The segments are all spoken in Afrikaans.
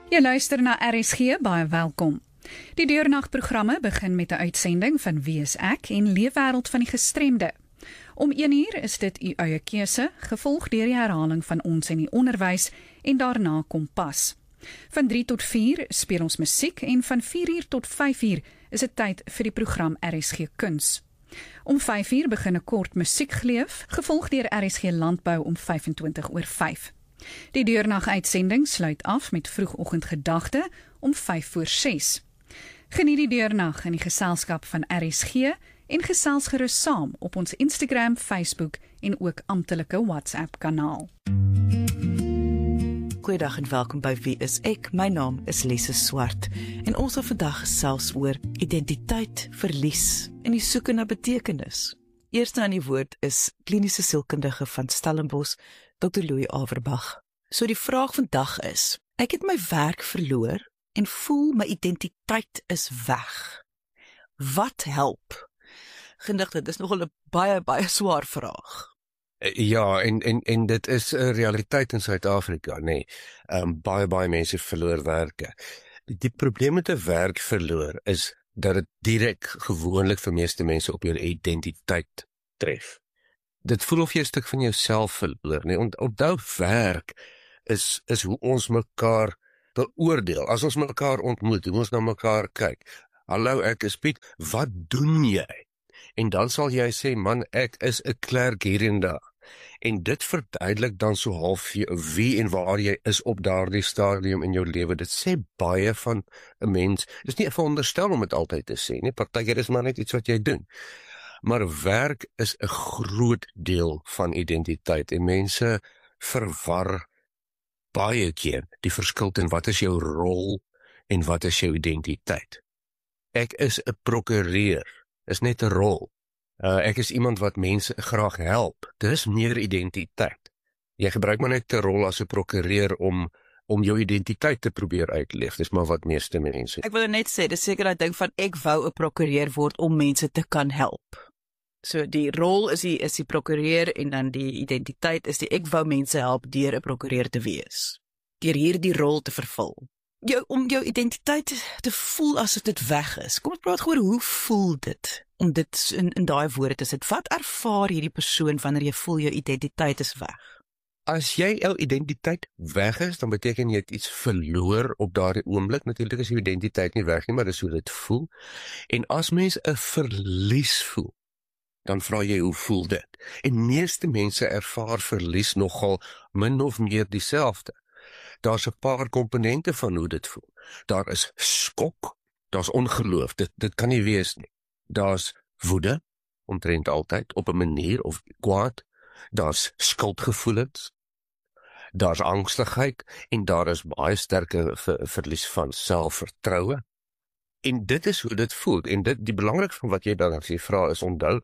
Jy luister na RSG, baie welkom. Die deurnagprogramme begin met 'n uitsending van Wie is ek en Leefwêreld van die Gestremde. Om 1uur is dit u eie keuse, gevolg deur die herhaling van Ons en die Onderwys en daarna Kompas. Van 3 tot 4 speel ons musiek en van 4uur tot 5uur is dit tyd vir die program RSG Kuns. Om 5uur begin 'n kort musiekgleuf, gevolg deur RSG Landbou om 5:25 Die deurnag-uitsending sluit af met vroegoggendgedagte om 5:06. Geniet die deurnag in die geselskap van RSG en gesels gerus saam op ons Instagram, Facebook en ook amptelike WhatsApp-kanaal. Goeiedag en welkom by Wie is ek? My naam is Lise Swart en ons sal vandag gesels oor identiteit, verlies en die soeke na betekenis. Eerste aan die woord is kliniese sielkundige van Stellenbosch, Dr. Louis Averbag. So die vraag vandag is, ek het my werk verloor en voel my identiteit is weg. Wat help? Genigte, dit is nogal 'n baie swaar vraag. Ja, en dit is 'n realiteit in Suid-Afrika, nee. Baie mense verloor werke. Die probleem met 'n werk verloor is dat dit direk gewoonlik vir meeste mense op jou identiteit tref. Dit voel of jy 'n stuk van jouself verloor, nee. Onthou, werk is hoe ons mekaar beoordeel. As ons mekaar ontmoet, hoe ons na mekaar kyk. Hallo, ek is Piet, wat doen jy? En dan sal jy sê, man, ek is 'n klerk hier en daar. En dit verduidelik dan so half wie en waar jy is op daardie stadium in jou lewe. Dit sê baie van 'n mens. Dit is nie 'n veronderstel om dit altyd te sê nie. Partykeer is maar net iets wat jy doen. Maar werk is 'n groot deel van identiteit en mense verwar baie keer die verskil in wat is jou rol en wat is jou identiteit. Ek is 'n prokureur, is net 'n rol. Ek is iemand wat mense graag help, dis meer identiteit. Jy gebruik maar net 'n rol as 'n prokureur om jou identiteit te probeer uitleef, dis maar wat meeste mense. Ek wil net sê, dis seker dat ding van ek wou 'n prokureur word om mense te kan help. So die rol is die prokureur en dan die identiteit is ek wou mense help deur 'n prokureur te wees. Deur hierdie rol te vervul. Om jou identiteit te voel asof dit weg is. Kom ons praat oor hoe voel dit? Om dit in daai woorde te sit. Wat ervaar hierdie persoon wanneer jy voel jou identiteit is weg? As jy jou identiteit weg is, dan beteken jy het iets verloor op daardie oomblik. Natuurlik is jou identiteit nie weg nie, maar dis hoe dit voel. En as mens 'n verlies voel, dan vra jy hoe voel dit? En meeste mense ervaar verlies nogal min of meer dieselfde. Daar's 'n paar komponente van hoe dit voel. Daar is skok, daar's ongeloof, dit kan nie wees nie. Daar's woede, omtrent altyd, op 'n manier of kwaad. Daar's skuldgevoelens, daar's angstigheid en daar is baie sterke verlies van selfvertroue. En dit is hoe dit voel. En die belangrikste van wat jy dan as jy vra is onthou,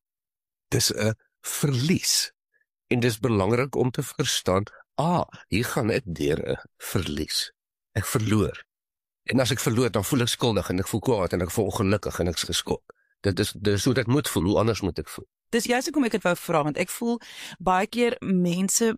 dis 'n verlies. En dis belangrik om te verstaan, hier gaan ek deur 'n verlies. Ek verloor. En as ek verloor, dan voel ek skuldig en ek voel kwaad en ek voel ongelukkig en ek is geskok. Dis hoe dit moet voel, hoe anders moet ek voel. Dis juist hoekom ek dit wou vra, want ek voel baie keer mense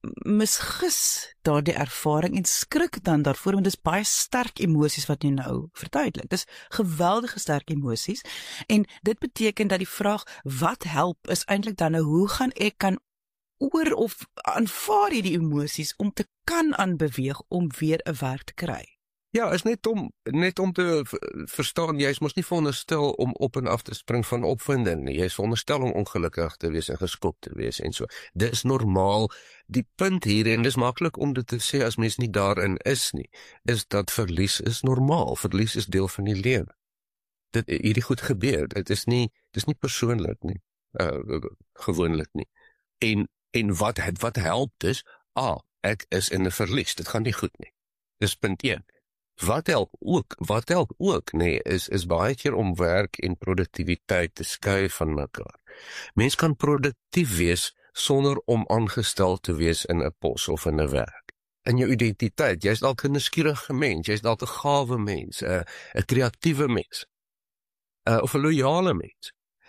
misgis daardie ervaring en skrik dan daarvoor, want dis baie sterk emosies wat jy nou verduidelik. Dis geweldige sterk emosies en dit beteken dat die vraag wat help is eintlik dan nou hoe gaan ek kan oor of aanvaar hierdie emosies om te kan aanbeweeg om weer 'n werk te kry. Ja, is net om te verstaan, jy is mos nie veronderstel om op en af te spring van opwinding nie. Jy is veronderstel om ongelukkig te wees en geskok te wees en so. Dis normaal. Die punt hier, en dis maklik om dit te sê as mens nie daarin is nie, is dat verlies is normaal. Verlies is deel van die lewe. Hierdie goed gebeur. Dit is nie persoonlik nie. Gewoonlik nie. En wat help dus? Ek is in 'n verlies. Dit gaan nie goed nie. Dis punt 1. Wat help ook, nee, is baie keer om werk en produktiwiteit te skei van mekaar. Mens kan produktief wees sonder om aangestel te wees in 'n pos of in 'n werk. In jou identiteit, jy's dalk 'n nuuskierige mens, jy's dalk 'n gawe mens, 'n kreatiewe mens, of 'n loyale mens.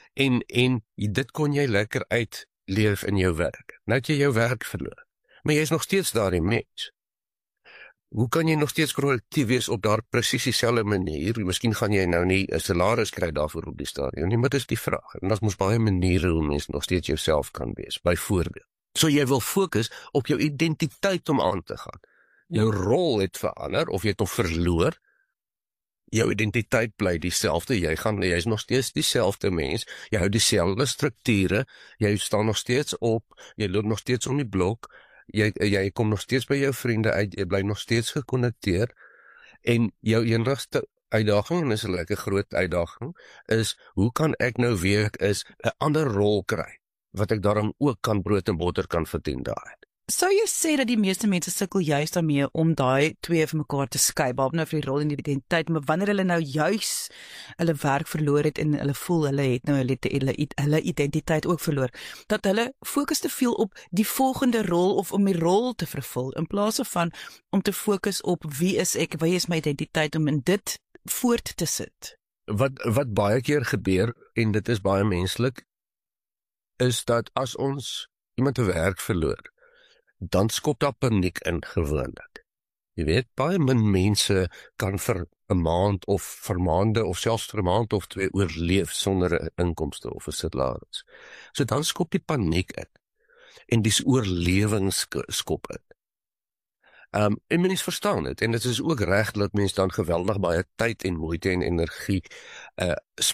En dit kon jy lekker uitleef in jou werk. Nou het jy jou werk verloor, maar jy is nog steeds daardie mens. Hoe kan jy nog steeds produktief wees op daar presies dieselfde manier? Miskien gaan jy nou nie 'n salaris kry daarvoor op die stadium nie, maar dit is die vraag. En daar's mos baie maniere hoe mens nog steeds jouself kan wees, byvoorbeeld. So jy wil fokus op jou identiteit om aan te gaan. Jou rol het verander, of jy het hom verloor. Jou identiteit bly dieselfde, jy is nog steeds dieselfde mens, jy hou dieselfde strukture, jy staan nog steeds op, jy loop nog steeds om die blok, jy kom nog steeds by jou vriende uit, jy bly nog steeds gekonnekteer, en jou enigste uitdaging, en is 'n lekker groot uitdaging, is, hoe kan ek nou weer 'n ander rol kry, wat ek daarom ook kan brood en botter kan verdien daaruit. Sou jy sê dat die meeste mense sukkel juist daarmee om daai twee van mekaar te skei, behalwe nou vir die rol en die identiteit, maar wanneer hulle nou juis hulle werk verloor het en hulle voel hulle het nou hulle identiteit ook verloor, dat hulle fokus te veel op die volgende rol of om die rol te vervul, in plaas van om te fokus op wie is ek, wie is my identiteit, om in dit voort te sit. Wat baie keer gebeur, en dit is baie menslik, is dat as ons iemand 'n werk verloor, dan skop daar paniek in gewoonlik. Jy weet, baie min mense kan vir 'n maand of vir maande of selfs vir 'n maand of 2 oorleef sonder 'n inkomste of 'n salaris. So dan skop die paniek in en dis oorlewingsskop in. En mens verstaan dit, en dit is ook reg dat mens dan geweldig baie tyd en moeite en energie